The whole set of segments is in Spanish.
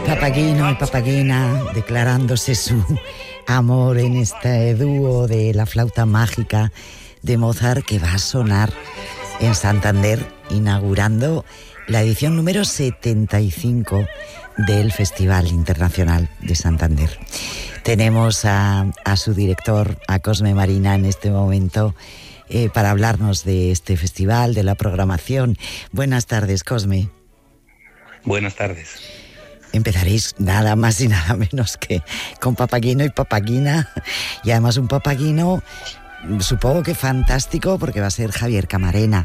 Papageno y Papagena declarándose su amor en este dúo de la flauta mágica de Mozart, que va a sonar en Santander, inaugurando la edición número 75 del Festival Internacional de Santander. Tenemos a su director, a Cosme Marina, en este momento para hablarnos de este festival, de la programación. Buenas tardes, Cosme. Buenas tardes. Empezaréis nada más y nada menos que con Papageno y Papagena, y además un Papageno, supongo que fantástico, porque va a ser Javier Camarena.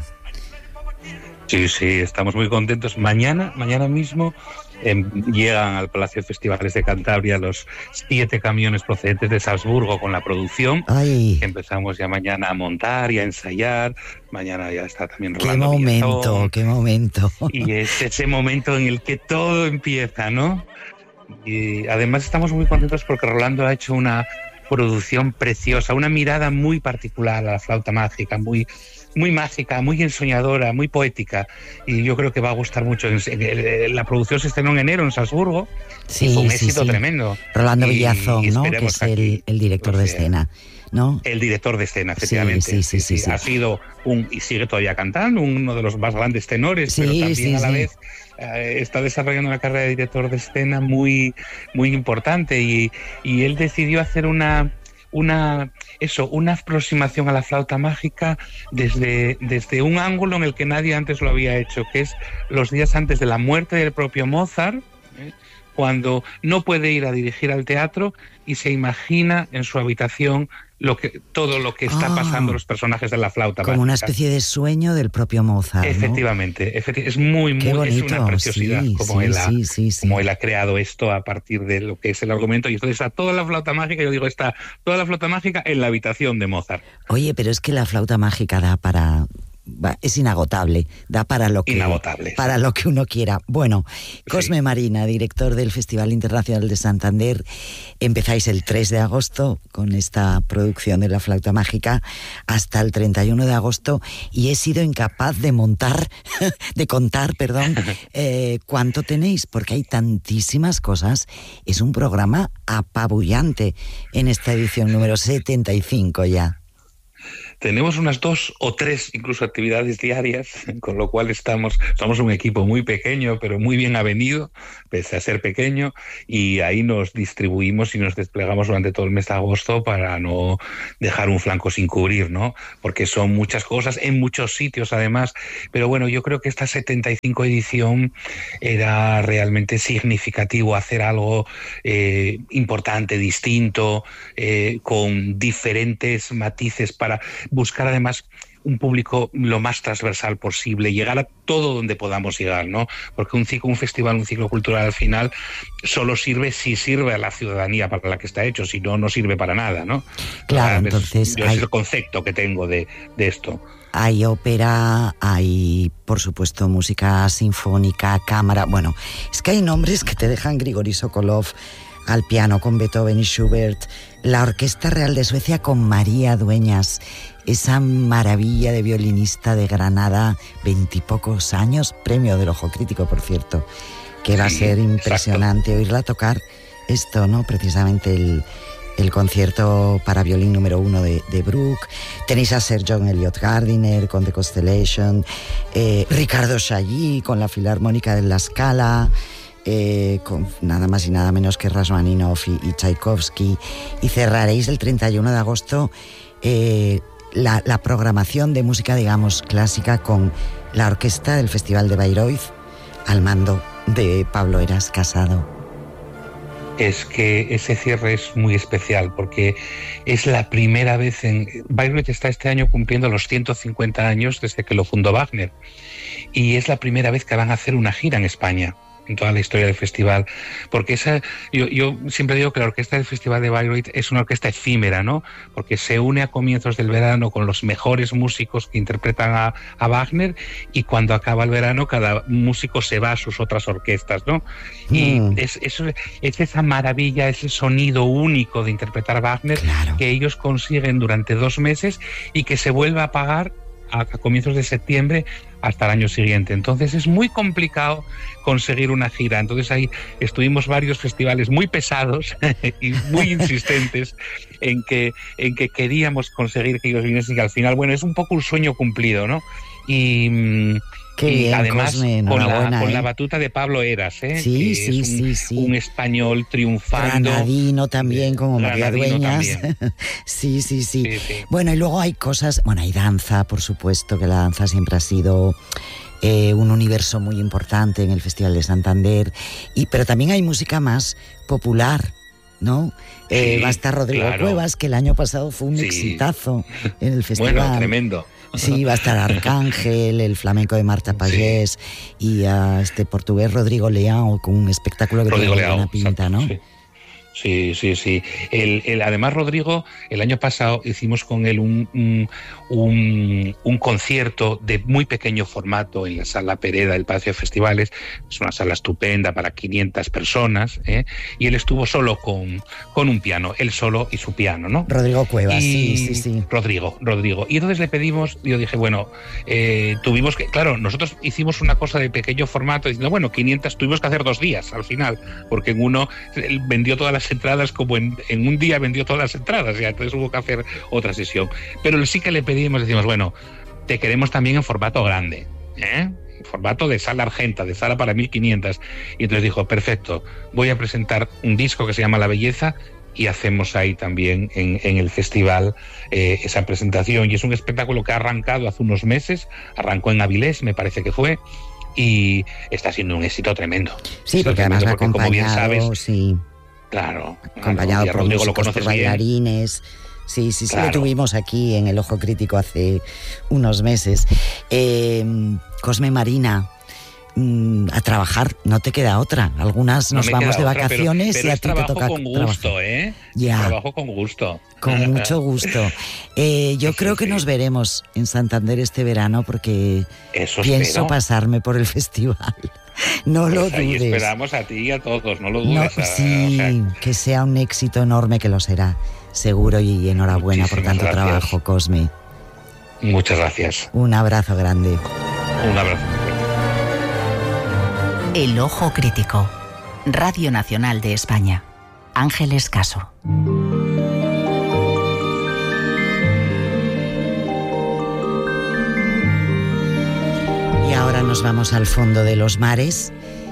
Sí, estamos muy contentos. Mañana mismo llegan al Palacio de Festivales de Cantabria los 7 camiones procedentes de Salzburgo con la producción. Ay. Empezamos ya mañana a montar y a ensayar. Mañana ya está también Rolando Villazón. ¡Qué momento! Y es ese momento en el que todo empieza, ¿no? Y además estamos muy contentos porque Rolando ha hecho una producción preciosa, una mirada muy particular a la flauta mágica, muy mágica, muy ensoñadora, muy poética, y yo creo que va a gustar mucho. La producción se estrenó en enero en Salzburgo, y fue un éxito tremendo. Rolando Villazón, ¿no? Que es el director de escena, ¿no? El director de escena, efectivamente. Sí. Ha sido y sigue todavía cantando, uno de los más grandes tenores, pero también a la vez está desarrollando una carrera de director de escena muy importante, y él decidió hacer una aproximación a la flauta mágica desde un ángulo en el que nadie antes lo había hecho, que es los días antes de la muerte del propio Mozart, cuando no puede ir a dirigir al teatro y se imagina en su habitación todo lo que está pasando los personajes de la flauta mágica. Como una especie de sueño del propio Mozart, ¿no? Efectivamente, es muy bonito, es una preciosidad como él ha creado esto a partir de lo que es el argumento. Y entonces toda la flauta mágica, yo digo, está toda la flauta mágica en la habitación de Mozart. Oye, pero es que la flauta mágica es inagotable, da para lo que uno quiera. Bueno, Cosme Marina, director del Festival Internacional de Santander, empezáis el 3 de agosto con esta producción de la flauta mágica hasta el 31 de agosto, y he sido incapaz de contar, cuánto tenéis, porque hay tantísimas cosas. Es un programa apabullante en esta edición número 75 ya. Tenemos unas 2 o 3 incluso actividades diarias, con lo cual somos un equipo muy pequeño, pero muy bien avenido, pese a ser pequeño, y ahí nos distribuimos y nos desplegamos durante todo el mes de agosto para no dejar un flanco sin cubrir, ¿no? Porque son muchas cosas, en muchos sitios además, pero bueno, yo creo que esta 75 edición era realmente significativo, hacer algo importante, distinto, con diferentes matices, para buscar además un público lo más transversal posible, llegar a todo donde podamos llegar, ¿no? Porque un festival, un ciclo cultural al final solo sirve si sirve a la ciudadanía para la que está hecho, si no, no sirve para nada, ¿no? Claro, entonces es el concepto que tengo de esto. Hay ópera, hay, por supuesto, música sinfónica, cámara. Bueno, es que hay nombres que te dejan Grigori Sokolov al piano con Beethoven y Schubert, la Orquesta Real de Suecia con María Dueñas, esa maravilla de violinista de Granada, 20 y pocos años, premio del Ojo Crítico, por cierto, que va a ser impresionante oírla tocar esto, ¿no? Precisamente el concierto para violín número 1 de Bruch. Tenéis a Sir John Eliot Gardiner con The Constellation, Ricardo Chailly con la Filarmónica de La Scala, con nada más y nada menos que Rachmaninoff y Tchaikovsky, y cerraréis el 31 de agosto la programación de música, digamos, clásica con la orquesta del Festival de Bayreuth al mando de Pablo Heras Casado. Es que ese cierre es muy especial porque es la primera vez Bayreuth está este año cumpliendo los 150 años desde que lo fundó Wagner, y es la primera vez que van a hacer una gira en España en toda la historia del festival, porque yo siempre digo que la orquesta del Festival de Bayreuth es una orquesta efímera, ¿no? Porque se une a comienzos del verano con los mejores músicos que interpretan a Wagner, y cuando acaba el verano cada músico se va a sus otras orquestas, ¿no? Y es esa maravilla, ese sonido único de interpretar Wagner, claro, que ellos consiguen durante 2 meses y que se vuelve a apagar a comienzos de septiembre hasta el año siguiente. Entonces es muy complicado conseguir una gira. Entonces ahí estuvimos varios festivales muy pesados y muy insistentes en que queríamos conseguir que ellos viniesen, y al final, bueno, es un poco un sueño cumplido, ¿no? Y bien, además Cosme, con la batuta de Pablo Heras, sí, un español triunfando. Granadino también, como María Dueñas. Sí. Bueno, y luego hay cosas, hay danza, por supuesto, que la danza siempre ha sido un universo muy importante en el Festival de Santander, pero también hay música más popular, ¿no? Va a estar Rodrigo Cuevas, que el año pasado fue un exitazo en el festival. Bueno, tremendo. Sí, va a estar Arcángel, el flamenco de Marta Pallés y este portugués Rodrigo Leão, con un espectáculo que tiene buena pinta, ¿no? Sí. Además, Rodrigo, el año pasado hicimos con él un concierto de muy pequeño formato en la Sala Pereda del Palacio de Festivales. Es una sala estupenda para 500 personas, y él estuvo solo con un piano, él solo y su piano, ¿no? Rodrigo Cuevas, sí. Rodrigo. Y entonces le pedimos, yo dije, bueno, tuvimos que, claro, nosotros hicimos una cosa de pequeño formato, diciendo, bueno, 500, tuvimos que hacer 2 días al final, porque en uno él vendió todas las entradas, como en un día vendió todas las entradas, ya, entonces hubo que hacer otra sesión. Pero sí que le pedimos, decimos, bueno, te queremos también en formato grande, en formato de sala argenta, de sala para 1500. Y entonces dijo, perfecto, voy a presentar un disco que se llama La Belleza, y hacemos ahí también en el festival esa presentación. Y es un espectáculo que ha arrancado hace unos meses, arrancó en Avilés, me parece que fue, y está siendo un éxito tremendo. Sí, porque además va acompañado, como bien sabes, sí. Claro, acompañado por Rodrigo, músicos, por bailarines. Sí, claro. Lo tuvimos aquí en el Ojo Crítico hace unos meses. Cosme, Marina, a trabajar, no te queda otra. Algunas nos vamos de vacaciones pero y a ti te toca con gusto, trabajar. Ya. Trabajo con gusto. Con mucho gusto. Yo creo que nos veremos en Santander este verano, porque pienso pasarme por el festival. No lo dudes. Ahí esperamos a ti y a todos, no lo dudes. Que sea un éxito enorme, que lo será, seguro, y enhorabuena por tanto trabajo, Cosme. Muchas gracias. Un abrazo grande. Un abrazo. El Ojo Crítico. Radio Nacional de España. Ángeles Caso. Y ahora nos vamos al fondo de los mares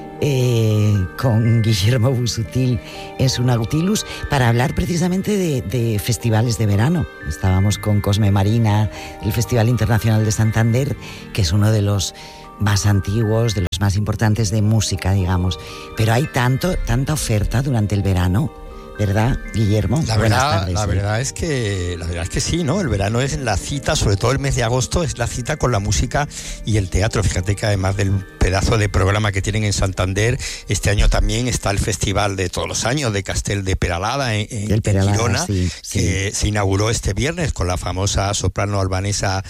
con Guillermo Busuttil en su Nautilus para hablar precisamente de festivales de verano. Estábamos con Cosme Marina, el Festival Internacional de Santander, que es uno de los más antiguos, de los más importantes de música, digamos. Pero hay tanta oferta durante el verano, ¿verdad, Guillermo? La verdad es que sí, ¿no? El verano es la cita, sobre todo el mes de agosto, es la cita con la música y el teatro. Fíjate que además del pedazo de programa que tienen en Santander, este año también está el festival de todos los años de Castel de Peralada en Girona, que se inauguró este viernes con la famosa soprano albanesa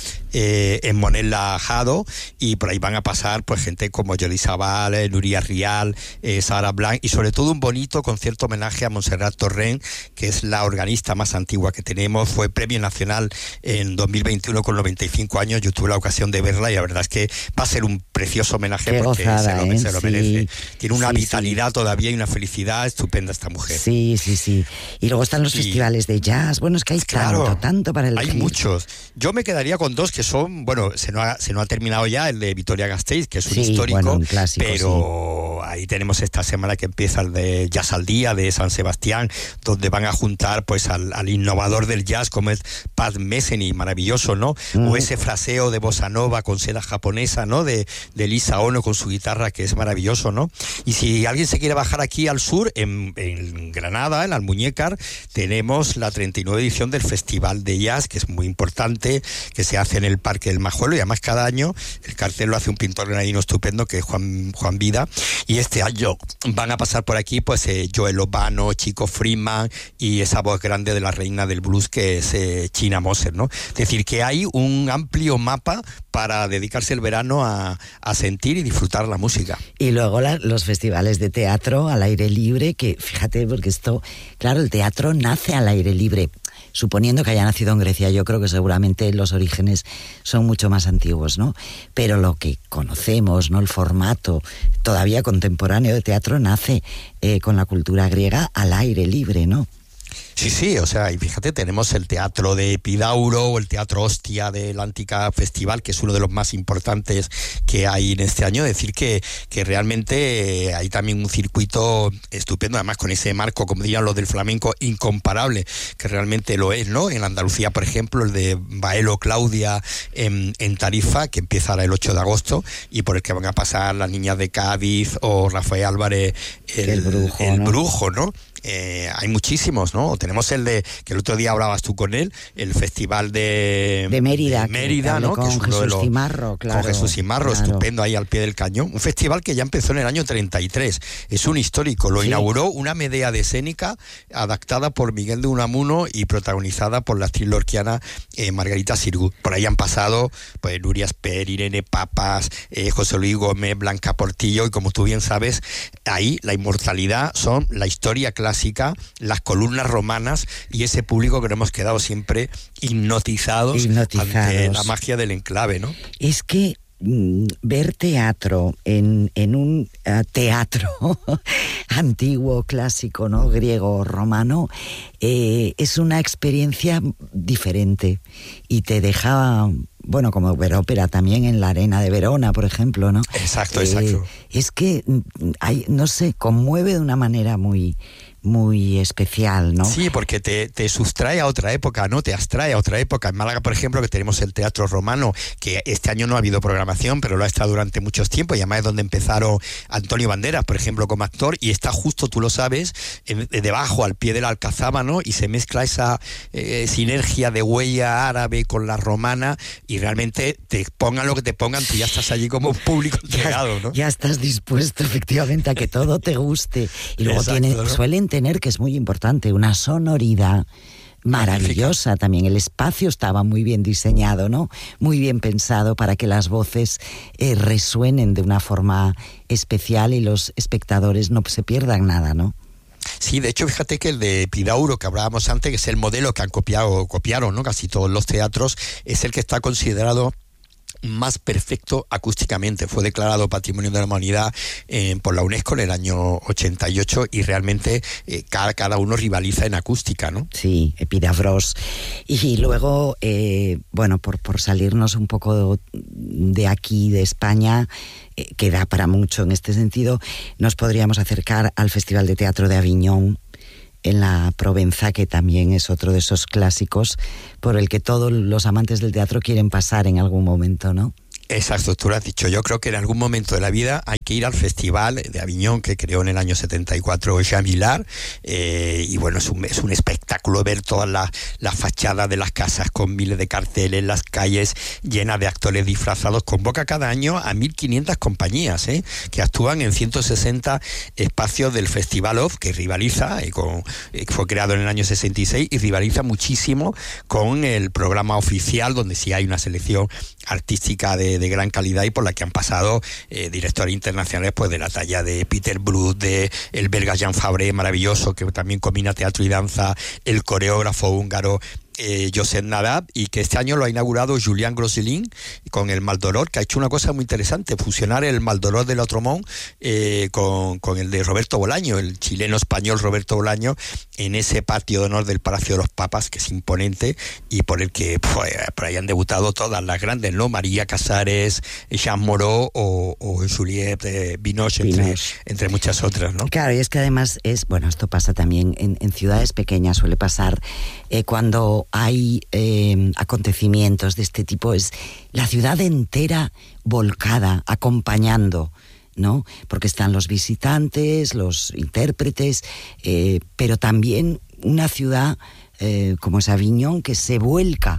Monella Jado, y por ahí van a pasar pues gente como Yolisa Val, Nuria Rial, Sara Blanc, y sobre todo un bonito concierto homenaje a Montserrat Torrent, que es la organista más antigua que tenemos. Fue premio nacional en 2021 con 95 años. Yo tuve la ocasión de verla y la verdad es que va a ser un precioso homenaje. Qué porque gozada, se lo merece. Tiene una vitalidad todavía y una felicidad estupenda esta mujer. Sí. Y luego están los festivales de jazz. Bueno, es que hay tanto para elegir. Hay muchos. Yo me quedaría con 2 que son, bueno, se no ha terminado ya el de Vitoria-Gasteiz, que es un histórico, un clásico, pero ahí tenemos esta semana que empieza el de Jazz al Día de San Sebastián, donde van a juntar pues al innovador del jazz como es Pat Metheny, maravilloso, ¿no? O ese fraseo de bossa nova con seda japonesa, ¿no? De Lisa Ono con su guitarra, que es maravilloso, ¿no? Y si alguien se quiere bajar aquí al sur, en Granada, en Almuñécar, tenemos la 39 edición del Festival de Jazz, que es muy importante, que se hace en el Parque del Majuelo, y además cada año el cartel lo hace un pintor granadino estupendo, que es Juan Vida, y este año van a pasar por aquí pues Joel Obano, Chico Freeman y esa voz grande de la reina del blues que es China Moser, ¿no? Es decir, que hay un amplio mapa para dedicarse el verano a sentir y disfrutar la música. Y luego los festivales de teatro al aire libre, que fíjate, porque esto, claro, el teatro nace al aire libre. suponiendo que haya nacido en Grecia, yo creo que seguramente los orígenes son mucho más antiguos, ¿no? Pero lo que conocemos, ¿no? El formato todavía contemporáneo de teatro nace con la cultura griega al aire libre, ¿no? Sí, o sea, y fíjate, tenemos el teatro de Epidauro o el teatro Ostia del Antica Festival, que es uno de los más importantes que hay en este año. Decir que realmente hay también un circuito estupendo, además con ese marco, como dirían los del flamenco, incomparable, que realmente lo es, ¿no? En Andalucía, por ejemplo, el de Baelo Claudia en Tarifa, que empieza ahora el 8 de agosto, y por el que van a pasar las niñas de Cádiz o Rafael Álvarez, el brujo, ¿no? Hay muchísimos, ¿no? Tenemos el de, que el otro día hablabas tú con él, el festival de Mérida, ¿no? Con que es Jesús Cimarro, claro. Con Jesús Cimarro, claro. Estupendo, ahí al pie del cañón. Un festival que ya empezó en el año 33. Es un histórico. Lo inauguró una Medea de escénica adaptada por Miguel de Unamuno y protagonizada por la actriz lorquiana Margarita Sirgut. Por ahí han pasado pues Nuria Esper, Irene Papas, José Luis Gómez, Blanca Portillo, y como tú bien sabes, ahí la inmortalidad son la historia clásica, las columnas romanas y ese público que nos hemos quedado siempre hipnotizados ante la magia del enclave, ¿no? Es que ver teatro en un teatro antiguo, clásico, ¿no? Griego, romano, es una experiencia diferente y te deja, bueno, como ver ópera también en la Arena de Verona, por ejemplo, ¿no? Exacto. Es que no sé, conmueve de una manera muy especial, ¿no? Sí, porque te sustrae a otra época, ¿no? Te abstrae a otra época. En Málaga, por ejemplo, que tenemos el Teatro Romano, que este año no ha habido programación, pero lo ha estado durante muchos tiempos, y además es donde empezaron Antonio Banderas, por ejemplo, como actor, y está justo, tú lo sabes, debajo, al pie de la Alcazaba, ¿no? Y se mezcla esa sinergia de huella árabe con la romana, y realmente te pongan lo que te pongan, tú ya estás allí como un público entregado, ¿no? Ya estás dispuesto, efectivamente, a que todo te guste. Y luego ¿no? Suelen tener, que es muy importante, una sonoridad maravillosa. Magnífica. También el espacio estaba muy bien diseñado, ¿no? Muy bien pensado para que las voces resuenen de una forma especial y los espectadores no se pierdan nada, ¿no? Sí, de hecho, fíjate que el de Epidauro, que hablábamos antes, que es el modelo que copiaron, ¿no? Casi todos los teatros, es el que está considerado más perfecto acústicamente. Fue declarado Patrimonio de la Humanidad por la UNESCO en el año 88 y realmente cada uno rivaliza en acústica, ¿no? Sí, Epidavros. Y luego, bueno, por salirnos un poco de aquí, de España, que da para mucho en este sentido, nos podríamos acercar al Festival de Teatro de Aviñón, en la Provenza, que también es otro de esos clásicos por el que todos los amantes del teatro quieren pasar en algún momento, ¿no? Exacto, tú lo has dicho. Yo creo que en algún momento de la vida hay que ir al Festival de Aviñón, que creó en el año 74 Jean Vilar, y bueno, es un espectáculo ver todas las fachadas de las casas con miles de carteles, las calles llenas de actores disfrazados. Convoca cada año a 1.500 compañías, que actúan en 160 espacios del Festival Off, que rivaliza, fue creado en el año 66 y rivaliza muchísimo con el programa oficial, donde sí hay una selección artística de gran calidad y por la que han pasado directores internacionales pues de la talla de Peter Brook, de el belga Jean Fabre, maravilloso, que también combina teatro y danza, el coreógrafo húngaro Josep Nadab, y que este año lo ha inaugurado Julián Grosselin con el Maldoror, que ha hecho una cosa muy interesante, fusionar el Maldoror de Lautremont con el de Roberto Bolaño, el chileno-español Roberto Bolaño, en ese patio de honor del Palacio de los Papas, que es imponente, y por el que por ahí han debutado todas las grandes, ¿no? María Casares, Jean Moreau o Juliette Binoche, entre muchas otras, ¿no? Claro, y es que además bueno, esto pasa también en ciudades pequeñas, suele pasar cuando hay acontecimientos de este tipo, es la ciudad entera volcada, acompañando, ¿no? Porque están los visitantes, los intérpretes, pero también una ciudad como es Aviñón, que se vuelca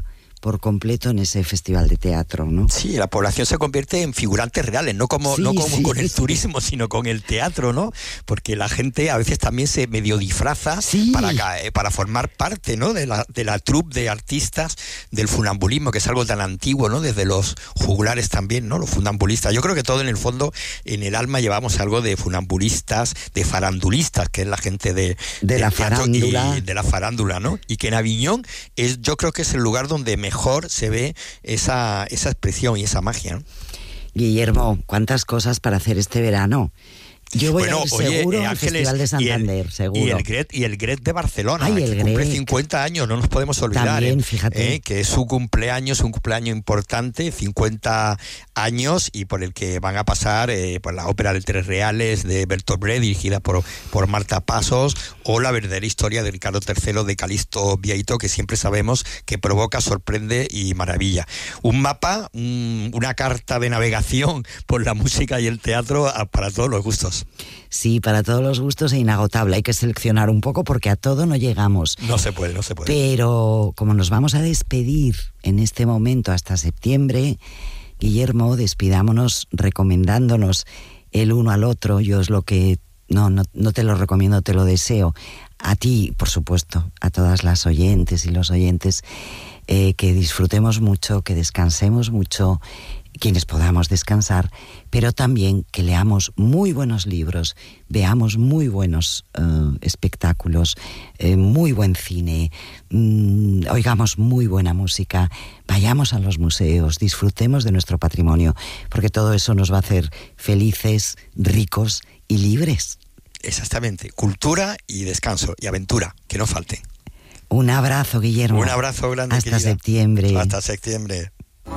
por completo en ese festival de teatro, ¿no? Sí, la población se convierte en figurantes reales, no como con el turismo, sino con el teatro, ¿no? Porque la gente a veces también se medio disfraza para formar parte, ¿no? de la troupe de artistas del funambulismo, que es algo tan antiguo, ¿no? Desde los juglares también, ¿no? Los funambulistas. Yo creo que todo en el fondo, en el alma llevamos algo de funambulistas, de farandulistas, que es la gente de la farándula. Y de la farándula, ¿no? Y que en Aviñón yo creo que es el lugar donde mejor se ve esa expresión y esa magia, ¿no? Guillermo, ¿cuántas cosas para hacer este verano? Yo voy a ir seguro al Festival de Santander, seguro. Y el Gret de Barcelona, que cumple 50 años, no nos podemos olvidar. También, fíjate. Que es su cumpleaños, un cumpleaños importante, 50 años, y por el que van a pasar pues la ópera de Tres Reales de Bertolt Brecht, dirigida por Marta Pasos, o la verdadera historia de Ricardo III de Calixto Vieito, que siempre sabemos que provoca, sorprende y maravilla. Un mapa, una carta de navegación por la música y el teatro para todos los gustos. Sí, para todos los gustos e inagotable. Hay que seleccionar un poco porque a todo no llegamos. No se puede. Pero como nos vamos a despedir en este momento hasta septiembre, Guillermo, despidámonos recomendándonos el uno al otro. Yo es lo que no te lo recomiendo, te lo deseo. A ti, por supuesto, a todas las oyentes y los oyentes, que disfrutemos mucho, que descansemos mucho, quienes podamos descansar, pero también que leamos muy buenos libros, veamos muy buenos espectáculos, muy buen cine, oigamos muy buena música, vayamos a los museos, disfrutemos de nuestro patrimonio, porque todo eso nos va a hacer felices, ricos y libres. Exactamente, cultura y descanso y aventura, que no falte. Un abrazo, Guillermo. Un abrazo grande, hasta querida. Septiembre. Hasta septiembre.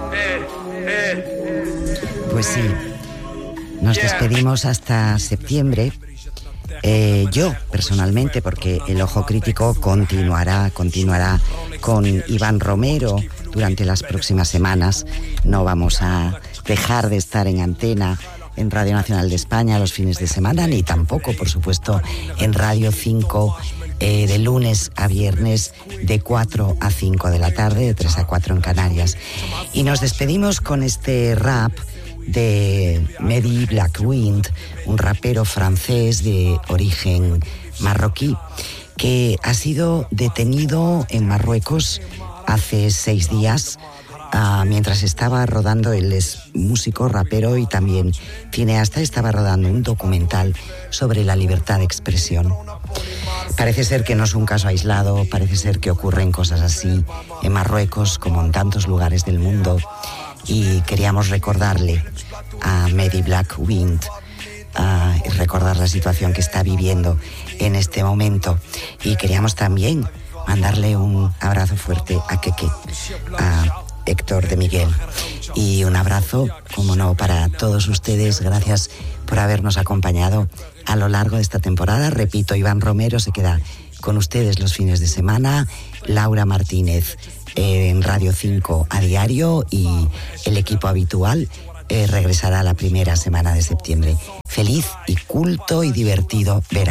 Pues sí, nos despedimos hasta septiembre. Yo, personalmente, porque el Ojo Crítico continuará con Iván Romero durante las próximas semanas. No vamos a dejar de estar en antena en Radio Nacional de España los fines de semana, ni tampoco, por supuesto, en Radio 5 de lunes a viernes de 4 a 5 de la tarde, de 3 a 4 en Canarias. Y nos despedimos con este rap de Mehdi Blackwind, un rapero francés de origen marroquí, que ha sido detenido en Marruecos hace 6 días, mientras estaba rodando. Él es músico, rapero y también cineasta. Estaba rodando un documental sobre la libertad de expresión. Parece ser que no es un caso aislado, parece ser que ocurren cosas así en Marruecos como en tantos lugares del mundo, y queríamos recordarle a Mehdi Blackwind y recordar la situación que está viviendo en este momento, y queríamos también mandarle un abrazo fuerte a Keke, a Héctor de Miguel, y un abrazo, como no, para todos ustedes. Gracias por habernos acompañado a lo largo de esta temporada. Repito, Iván Romero se queda con ustedes los fines de semana, Laura Martínez en Radio 5 a diario, y el equipo habitual regresará la primera semana de septiembre. Feliz y culto y divertido verano.